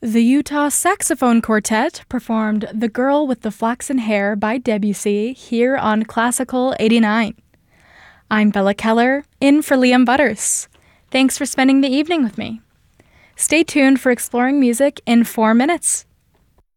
The Utah Saxophone Quartet performed The Girl with the Flaxen Hair by Debussy here on Classical 89. I'm Bella Keller, in for Liam Butters. Thanks for spending the evening with me. Stay tuned for Exploring Music in 4 minutes.